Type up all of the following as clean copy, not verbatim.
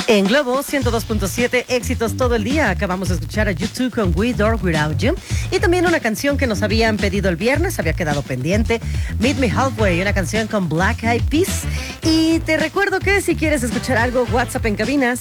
En Globo 102.7, éxitos todo el día. Acabamos de escuchar a YouTube con With or Without You. Y también una canción que nos habían pedido el viernes, había quedado pendiente. Meet Me Halfway, una canción con Black Eyed Peas. Y te recuerdo que si quieres escuchar algo, WhatsApp en cabina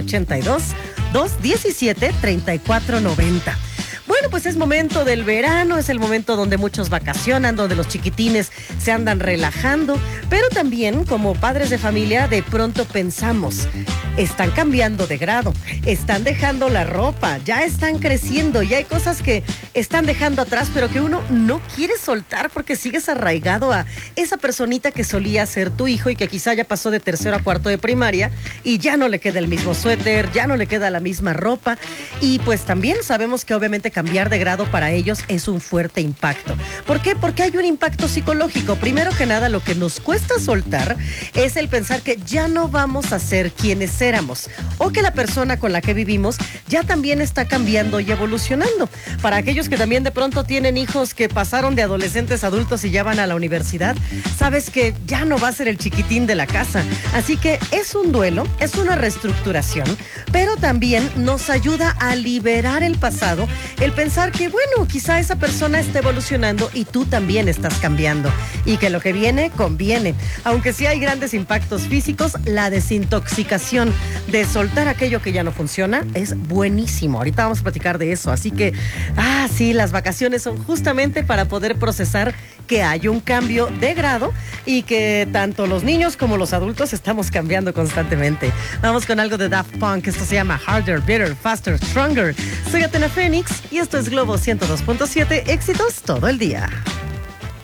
782-217-3490. Bueno, pues es momento del verano, es el momento donde muchos vacacionan, donde los chiquitines se andan relajando, pero también como padres de familia de pronto pensamos, están cambiando de grado, están dejando la ropa, ya están creciendo y hay cosas que están dejando atrás, pero que uno no quiere soltar porque sigues arraigado a esa personita que solía ser tu hijo y que quizá ya pasó de tercero a cuarto de primaria y ya no le queda el mismo suéter, ya no le queda la misma ropa y pues también sabemos que obviamente cambiar de grado para ellos es un fuerte impacto. ¿Por qué? Porque hay un impacto psicológico. Primero que nada, lo que nos cuesta soltar es el pensar que ya no vamos a ser quienes éramos o que la persona con la que vivimos ya también está cambiando y evolucionando. Para aquellos que también de pronto tienen hijos que pasaron de adolescentes a adultos y ya van a la universidad, sabes que ya no va a ser el chiquitín de la casa. Así que es un duelo, es una reestructuración, pero también nos ayuda a liberar el pasado, el pensar que, bueno, quizá esa persona está evolucionando y tú también estás cambiando y que lo que viene conviene. Aunque sí hay grandes impactos físicos, la desintoxicación de soltar aquello que ya no funciona es buenísimo. Ahorita vamos a platicar de eso. Así que, sí, las vacaciones son justamente para poder procesar que hay un cambio de grado y que tanto los niños como los adultos estamos cambiando constantemente. Vamos con algo de Daft Punk. Esto se llama Harder, Better, Faster, Stronger. Soy Athena Fénix y esto es Globo 102.7, éxitos todo el día.